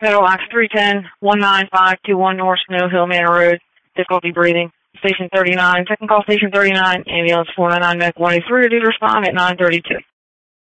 Federal Ox 310, 19521 North Snow Hill Manor Road. Difficulty breathing. Station 39. Second call, Station 39. Ambulance 499 Medic 183. Ready to respond at 9:32.